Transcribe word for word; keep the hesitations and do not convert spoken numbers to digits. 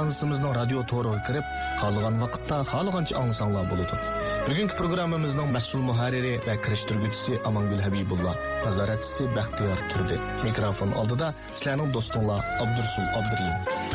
stansiямizning radio to'riga kirib, xohlagan vaqtda xohlagancha anglasanglar bo'ladi. Bugungi programmamizning mas'ul muharriri va kirishtiruvchisi Amangul Habibullah, nazoratchisi Baxtiyor Turdi. Mikrofon oldida sizlarning do'stinglar Abdursul Abduriyev.